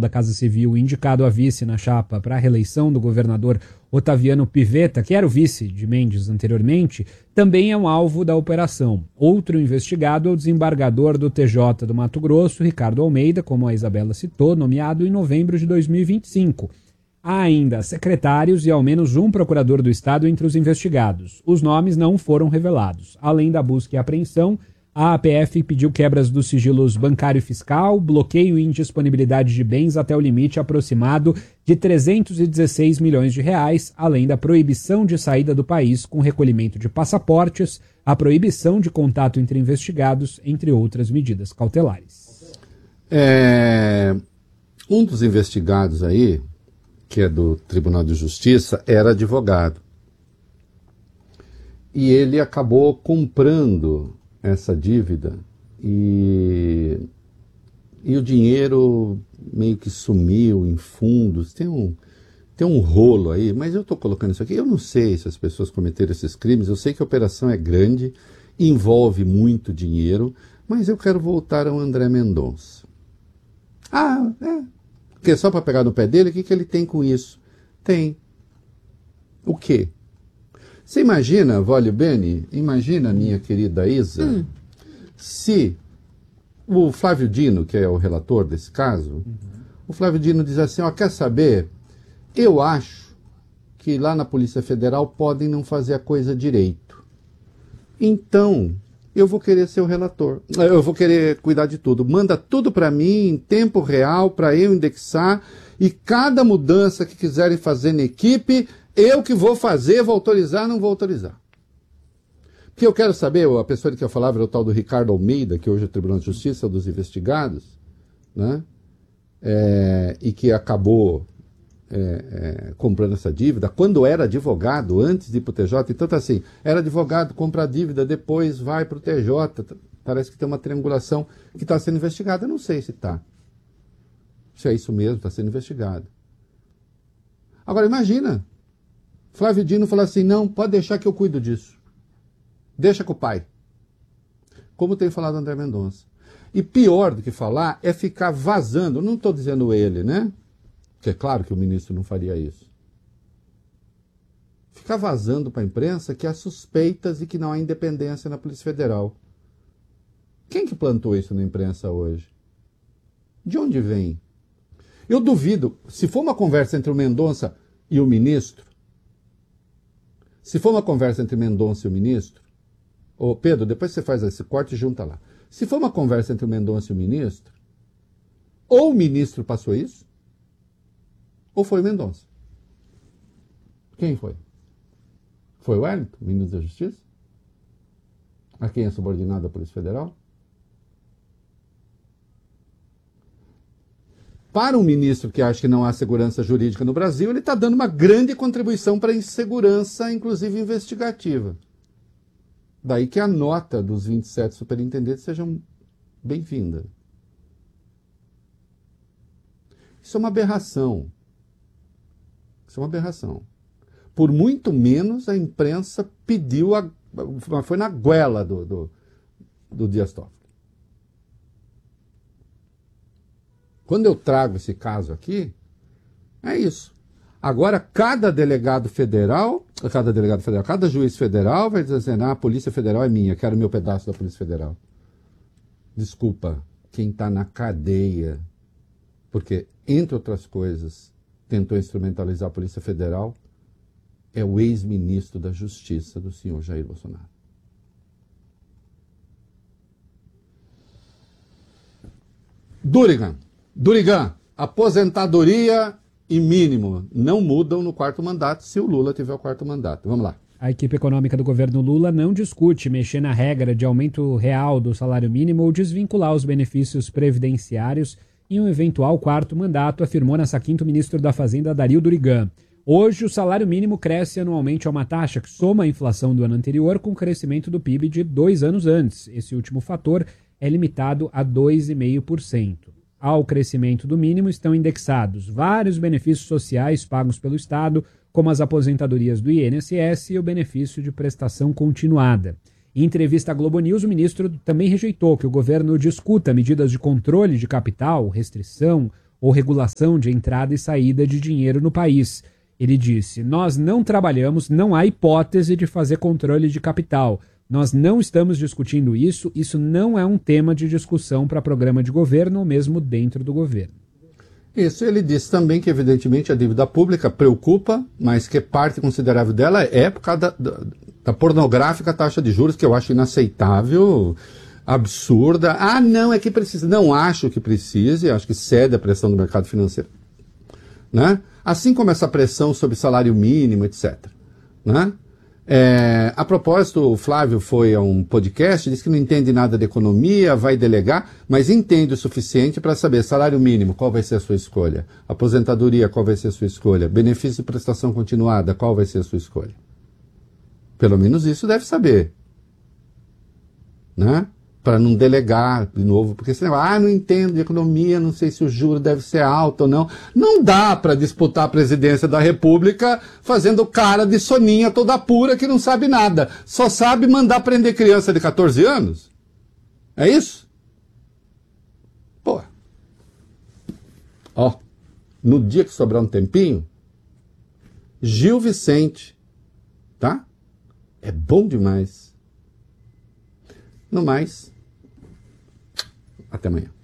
da Casa Civil, indicado a vice na chapa para a reeleição do governador Otaviano Pivetta, que era o vice de Mendes anteriormente, também é um alvo da operação. Outro investigado é o desembargador do TJ do Mato Grosso, Ricardo Almeida, como a Isabela citou, nomeado em novembro de 2025. Há ainda secretários e ao menos um procurador do Estado entre os investigados. Os nomes não foram revelados. Além da busca e apreensão, a APF pediu quebras dos sigilos bancário e fiscal, bloqueio e indisponibilidade de bens até o limite aproximado de 316 milhões de reais, além da proibição de saída do país com recolhimento de passaportes, a proibição de contato entre investigados, entre outras medidas cautelares. Um dos investigados aí, que é do Tribunal de Justiça, era advogado. E ele acabou comprando essa dívida e o dinheiro meio que sumiu em fundos. Tem um rolo aí, mas eu estou colocando isso aqui. Eu não sei se as pessoas cometeram esses crimes, eu sei que a operação é grande, envolve muito dinheiro, mas eu quero voltar ao André Mendonça. Porque só para pegar no pé dele, o que ele tem com isso? Tem. O quê? Você imagina, Vólio Bene, imagina, minha querida Isa, se o Flávio Dino, que é o relator desse caso, o Flávio Dino diz assim, quer saber? Eu acho que lá na Polícia Federal podem não fazer a coisa direito. Então, eu vou querer ser o relator. Eu vou querer cuidar de tudo. Manda tudo para mim em tempo real, para eu indexar, e cada mudança que quiserem fazer na equipe, eu que vou fazer, vou autorizar, não vou autorizar. Porque eu quero saber, a pessoa que eu falava era o tal do Ricardo Almeida, que hoje é o Tribunal de Justiça dos investigados, né? E que acabou comprando essa dívida, quando era advogado, antes de ir para o TJ, então tá assim, era advogado, compra a dívida, depois vai para o TJ, parece que tem uma triangulação que está sendo investigada, eu não sei se está. Se é isso mesmo, está sendo investigado. Agora imagina, Flávio Dino falou assim, não, pode deixar que eu cuido disso. Deixa com o pai. Como tem falado André Mendonça. E pior do que falar é ficar vazando, não estou dizendo ele, né? Porque é claro que o ministro não faria isso. Ficar vazando para a imprensa que há suspeitas e que não há independência na Polícia Federal. Quem que plantou isso na imprensa hoje? De onde vem? Eu duvido, se for uma conversa entre o Mendonça e o ministro, se for uma conversa entre Mendonça e o ministro, ô Pedro, depois você faz esse corte e junta lá. Se for uma conversa entre o Mendonça e o ministro, ou o ministro passou isso, ou foi o Mendonça. Quem foi? Foi o Wellington, ministro da Justiça? A quem é subordinado à Polícia Federal? Para um ministro que acha que não há segurança jurídica no Brasil, ele está dando uma grande contribuição para a insegurança, inclusive investigativa. Daí que a nota dos 27 superintendentes seja bem-vinda. Isso é uma aberração. Isso é uma aberração. Por muito menos a imprensa pediu, foi na goela do Dias Toffoli. Quando eu trago esse caso aqui, é isso. Agora, cada juiz federal vai dizer assim, a Polícia Federal é minha, quero meu pedaço da Polícia Federal. Desculpa, quem está na cadeia, porque, entre outras coisas, tentou instrumentalizar a Polícia Federal, é o ex-ministro da Justiça do senhor Jair Bolsonaro. Durigan, aposentadoria e mínimo não mudam no quarto mandato se o Lula tiver o quarto mandato. Vamos lá. A equipe econômica do governo Lula não discute mexer na regra de aumento real do salário mínimo ou desvincular os benefícios previdenciários em um eventual quarto mandato, afirmou nessa quinta o ministro da Fazenda, Dario Durigan. Hoje, o salário mínimo cresce anualmente a uma taxa que soma a inflação do ano anterior com o crescimento do PIB de 2 anos antes. Esse último fator é limitado a 2,5%. Ao crescimento do mínimo estão indexados vários benefícios sociais pagos pelo Estado, como as aposentadorias do INSS e o benefício de prestação continuada. Em entrevista à Globo News, o ministro também rejeitou que o governo discuta medidas de controle de capital, restrição ou regulação de entrada e saída de dinheiro no país. Ele disse: nós não trabalhamos, não há hipótese de fazer controle de capital. Nós não estamos discutindo isso, isso não é um tema de discussão para programa de governo ou mesmo dentro do governo. Isso, ele disse também que, evidentemente, a dívida pública preocupa, mas que parte considerável dela é por causa da pornográfica taxa de juros, que eu acho inaceitável, absurda. Ah, não, é que precisa. Não acho que precise, acho que cede a pressão do mercado financeiro. Né? Assim como essa pressão sobre salário mínimo, etc. Né? A propósito, o Flávio foi a um podcast, disse que não entende nada de economia, vai delegar, mas entende o suficiente para saber salário mínimo, qual vai ser a sua escolha, aposentadoria, qual vai ser a sua escolha, benefício de prestação continuada, qual vai ser a sua escolha. Pelo menos isso deve saber. Né? Para não delegar de novo, porque senão, não entendo de economia, não sei se o juro deve ser alto ou não. Não dá para disputar a presidência da República fazendo cara de soninha toda pura que não sabe nada. Só sabe mandar prender criança de 14 anos. É isso? Pô. Ó, no dia que sobrar um tempinho, Gil Vicente, tá? É bom demais. No mais, até amanhã.